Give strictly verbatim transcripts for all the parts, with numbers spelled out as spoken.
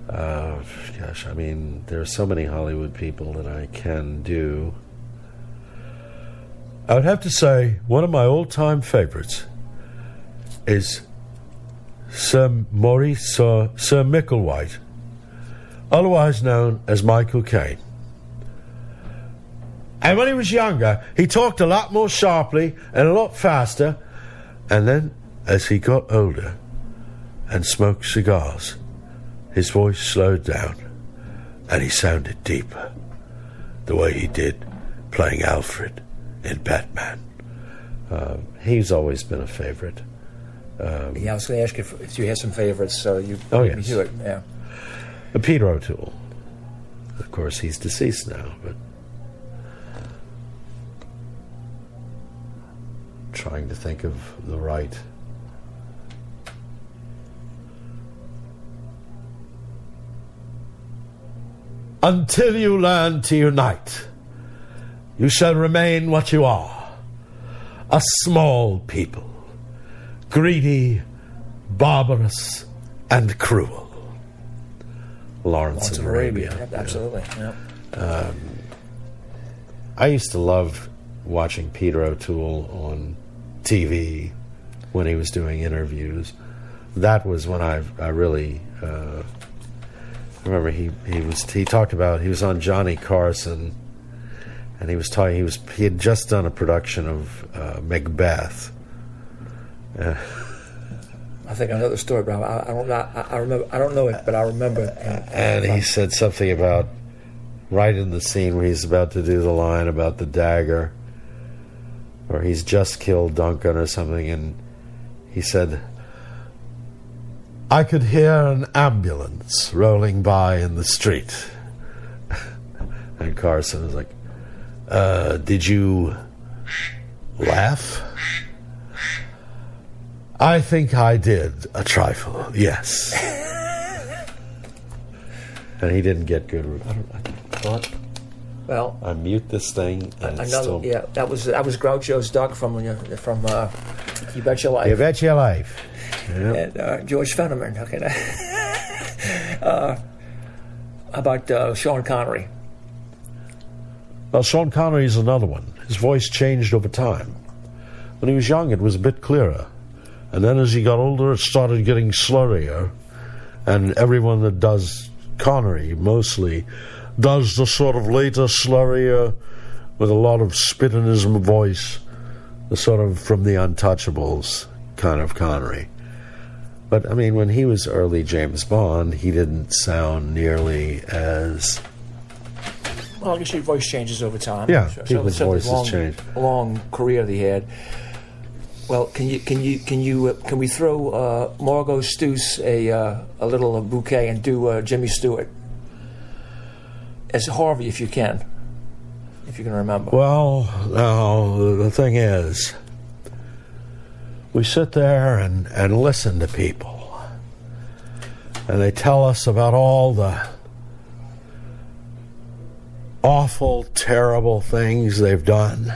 Uh, gosh, I mean, there are so many Hollywood people that I can do. I would have to say one of my all-time favorites is Sir Maurice, Sir, Sir Micklewhite, otherwise known as Michael Caine. And when he was younger, he talked a lot more sharply and a lot faster. And then, as he got older and smoked cigars, his voice slowed down and he sounded deeper, the way he did playing Alfred in Batman. Uh, he's always been a favorite. Um, yeah, I was going to ask you if, if you had some favorites, so you oh, beat me yes. to it. Yeah. Uh, Peter O'Toole. Of course, he's deceased now, but trying to think of the right. Until you learn to unite, you shall remain what you are, a small people, greedy, barbarous, and cruel. Lawrence, Lawrence of of Arabia. Arabia. Yep, absolutely. Yeah. Um, I used to love watching Peter O'Toole on T V when he was doing interviews. That was when I I really uh, remember he he was he talked about he was on Johnny Carson, and he was talking he was he had just done a production of uh, Macbeth. Uh, I think I know the story, but I, I don't know. I, I remember. I don't know it, but I remember. It. And he said something about right in the scene where he's about to do the line about the dagger, or he's just killed Duncan or something, and he said, "I could hear an ambulance rolling by in the street." And Carson was like, uh, "Did you laugh?" "I think I did a trifle, yes." And he didn't get good. I, don't, I thought. Well, I mute this thing. And another, still, yeah, that was that was Groucho's Doug from from uh, You Bet Your Life. You Bet Your Life. Yep. And uh, George Fenneman. Okay. uh, how about uh, Sean Connery? Well, Sean Connery is another one. His voice changed over time. When he was young, it was a bit clearer. And then as he got older, it started getting slurrier. And everyone that does Connery, mostly, does the sort of later slurrier with a lot of spit in his voice, the sort of from the Untouchables kind of Connery. But, I mean, when he was early James Bond, he didn't sound nearly as... Well, I guess your voice changes over time. Yeah, so, people's so voices long, change. Long career that he had. Well, can you can you can you uh, can we throw uh, Margot Stoops a uh, a little uh, bouquet and do uh, Jimmy Stewart as Harvey if you can, if you can remember. Well, now the thing is, we sit there and, and listen to people, and they tell us about all the awful, terrible things they've done.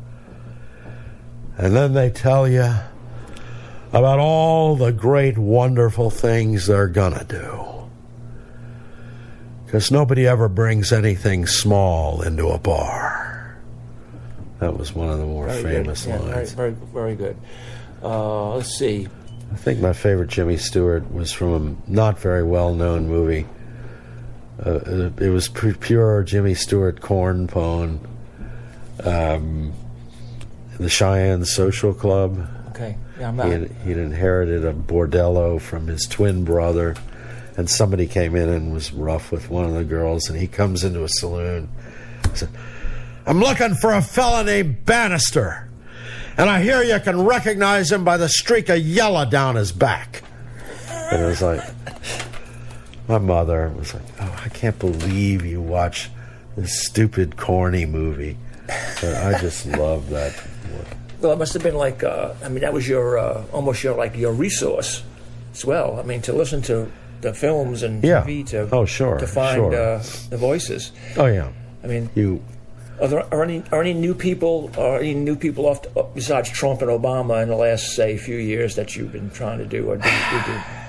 And then they tell you about all the great, wonderful things they're gonna do. Because nobody ever brings anything small into a bar. That was one of the more very famous good. Yeah, lines. very, very, very good. Uh, let's see. I think my favorite Jimmy Stewart was from a not very well-known movie. Uh, it was pure Jimmy Stewart corn pone. Um... The Cheyenne Social Club. Okay. Yeah, I'm he not. had, he'd inherited a bordello from his twin brother, and somebody came in and was rough with one of the girls, and he comes into a saloon. He said, "I'm looking for a fella named Bannister, and I hear you can recognize him by the streak of yellow down his back." And it was like, my mother was like, "Oh, I can't believe you watch this stupid, corny movie." But I just love that. Well, it must have been like, uh, I mean, that was your, uh, almost your, like, your resource as well. I mean, to listen to the films and yeah. T V to, oh, sure, to find sure. uh, the voices. Oh, yeah. I mean, you. Are there are any are any new people, are any new people off to, besides Trump and Obama in the last, say, few years that you've been trying to do or do you do?